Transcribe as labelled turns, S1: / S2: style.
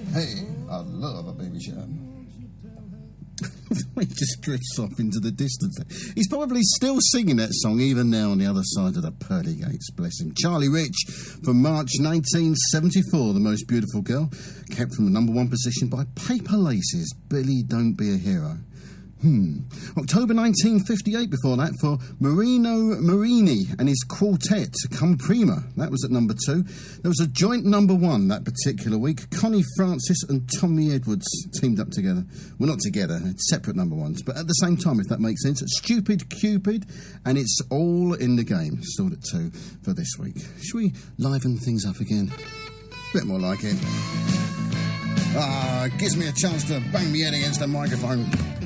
S1: Hey, I love a baby shower.
S2: He just drifts off into the distance. He's probably still singing that song even now on the other side of the pearly gates, bless him. Charlie Rich from March 1974, The Most Beautiful Girl, kept from the number one position by Paper Laces, Billy Don't Be a Hero. October 1958 before that for Marino Marini and his quartet, Come Prima. That was at number 2. There was a joint number 1 that particular week. Connie Francis and Tommy Edwards teamed up together. Well, not together, separate number 1s, but at the same time, if that makes sense. Stupid Cupid, and It's All in the Game. Still at 2 for this week. Should we liven things up again? Bit more like it. It gives me a chance to bang my head against the microphone.